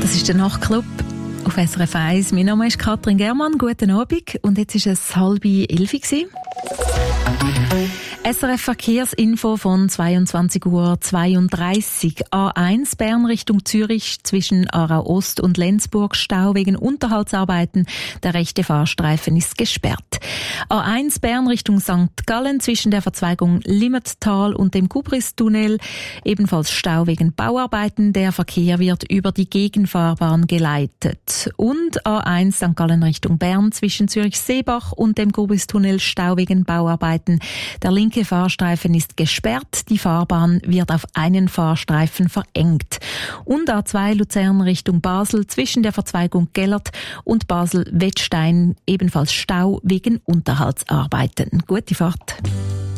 Das ist der Nachtclub auf SRF 1. Mein Name ist Katrin Germann. Guten Abend. Und jetzt war es 10:30. SRF Verkehrsinfo von 22:32 Uhr. A1 Bern Richtung Zürich zwischen Aarau Ost und Lenzburg Stau wegen Unterhaltsarbeiten. Der rechte Fahrstreifen ist gesperrt. A1 Bern Richtung St. Gallen zwischen der Verzweigung Limmattal und dem Kubristunnel. Ebenfalls Stau wegen Bauarbeiten. Der Verkehr wird über die Gegenfahrbahn geleitet. Und A1 St. Gallen Richtung Bern zwischen Zürich-Seebach und dem Kubristunnel Stau wegen Bauarbeiten. Der linke Fahrstreifen ist gesperrt, die Fahrbahn wird auf einen Fahrstreifen verengt. Und A2 Luzern Richtung Basel zwischen der Verzweigung Gellert und Basel-Wettstein ebenfalls Stau wegen Unterhaltsarbeiten. Gute Fahrt.